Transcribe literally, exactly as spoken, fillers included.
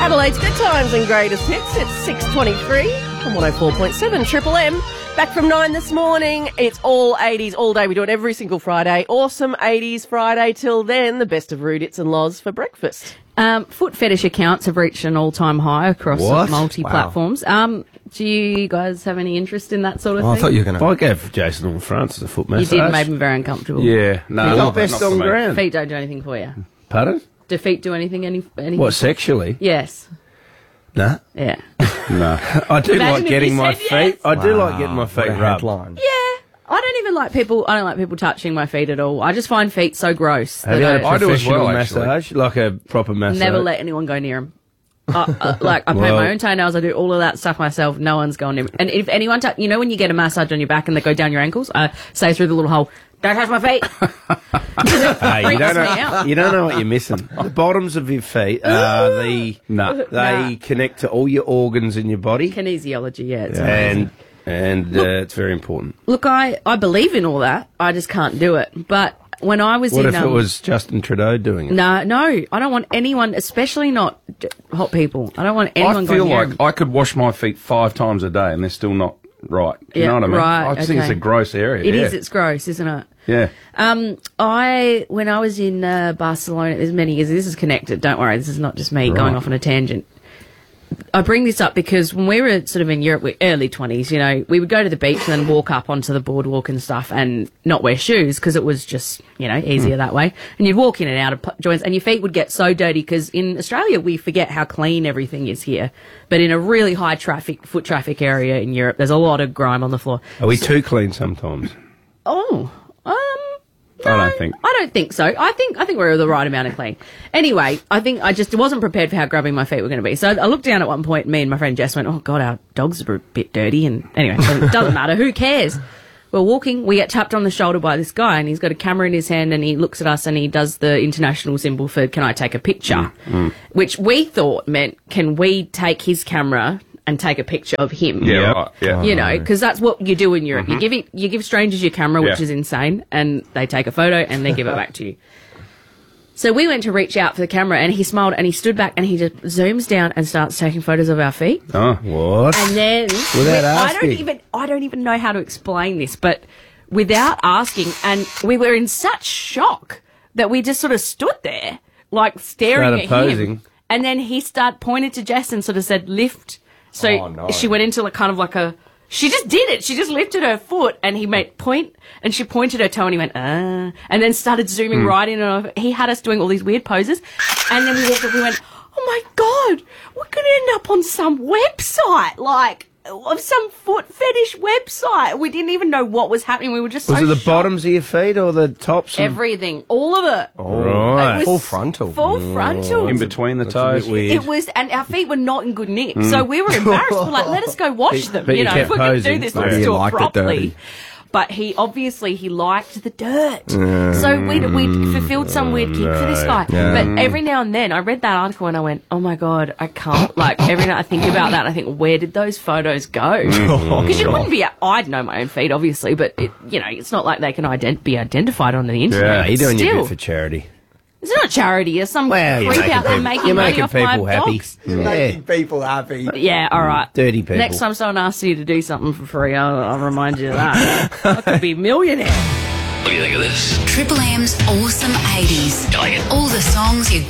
Double Eight's Good Times and Greatest Hits. It's six twenty-three on one oh four point seven Triple M. Back from nine this morning. It's all eighties all day. We do it every single Friday. Awesome eighties Friday. Till then, the best of Rudits and Loz for breakfast. Um, foot fetish accounts have reached an all-time high across What? multi-platforms. Wow. Um, do you guys have any interest in that sort of Oh, I thing? thought you were going to... I gave Jason on France as a foot You massage. did, made me very uncomfortable. Yeah, no, You're not, best not on for me. ground. Feet don't do anything for you. Pardon? Do feet do anything? Any? anything? What, sexually? Yes. Nah. Yeah. No. I do Imagine like if getting you my said feet. yes. I do Wow, like getting my what feet a rubbed. headline. Yeah. I don't even like people. I don't like people touching my feet at all. I just find feet so gross. Have that you had a I professional I do as well, actually. massage? Like a proper massage? never let anyone go near them. I, uh, like I paint Well- my own toenails. I do all of that stuff myself. No one's going near me. And if anyone, touch, you know, when you get a massage on your back and they go down your ankles, I say through the little hole, "Don't touch my feet." Hey, you Freaks don't me know. out. You don't know what you're missing. The bottoms of your feet are the No. they Nah. connect to all your organs in your body, Kinesiology, yeah. It's and and uh, it's very important. Look, I, I believe in all that. I just can't do it. But when I was What in, if it um, was Justin Trudeau doing it? no, no, I don't want anyone, especially not d- hot people. I don't want anyone I feel going near like 'em. I could wash my feet five times a day and they're still not right. Do you Yeah, know what I mean? right, I just think it's okay. a gross area. It yeah. is. It's gross, isn't it? Yeah. Um, I when I was in uh, Barcelona, there's many years. This is connected. Don't worry, this is not just me going Right. off on a tangent. I bring this up because when we were sort of in Europe, we early twenties, you know, we would go to the beach and then walk up onto the boardwalk and stuff, and not wear shoes because it was just, you know, easier that way. And you'd walk in and out of p- joints, and your feet would get so dirty because in Australia we forget how clean everything is here, but in a really high traffic foot traffic area in Europe, there's a lot of grime on the floor. Are we too clean sometimes? Oh, um. I don't think. I don't think so. I think I think we're the right amount of clean. Anyway, I think I just wasn't prepared for how grubby my feet were going to be. So I looked down at one point, and me and my friend Jess went, "Oh God, our dogs are a bit dirty." And anyway, so it doesn't matter. Who cares? We're walking. We get tapped on the shoulder by this guy, and he's got a camera in his hand, and he looks at us, and he does the international symbol for "Can I take a picture?" Mm, Which we thought meant, "Can we take his camera and take a picture of him?" Yeah. Yep. Right. Yeah. You know, because that's what you do in Europe. Mm-hmm. You give it, you give strangers your camera, which Yeah. is insane, and they take a photo and they give it back to you. So we went to reach out for the camera, and he smiled and he stood back and he just zooms down and starts taking photos of our feet. Oh. What? And then Without I don't asking. even, I don't even know how to explain this, but without asking, and we were in such shock that we just sort of stood there, like staring Started at posing. him. And then he started pointed to Jess and sort of said, "Lift." So Oh, no. she went into like kind of like a. She just did it. She just lifted her foot and he made point and she pointed her toe and he went, ah, and then started zooming right in. And he had us doing all these weird poses. And then we walked up, we went, "Oh my God, we're going to end up on some website, like of some foot fetish website." We didn't even know what was happening. We were just Was so it the shocked. bottoms of your feet or the tops? of- Everything, all of it. Right. It was Full frontal. Full frontal. In between the a toes. bit weird. It was, and our feet were not in good nick, so we were embarrassed. We're like, "Let us go wash them, but you you know, kept if we're going to do posing. this, Maybe let's you do it liked it properly." dirty. But he obviously he liked the dirt, so we we fulfilled some weird kink for this guy. But every now and then, I read that article and I went, "Oh my God, I can't." Like every night I think about that, and I think, where did those photos go? Because you wouldn't be. I'd know my own feet, obviously, but it, you know, it's not like they can ident- be identified on the internet. Yeah, you're doing your Still. bit for charity. It's not charity. It's some Well, you're creep making out there people- making you're money making off my people happy. dogs. Yeah. People happy. Yeah, all right. Dirty people. Next time someone asks you to do something for free, I'll, I'll remind you of that. I could be a millionaire. What do you think of this? Triple M's Awesome eighties. You like it? All the songs you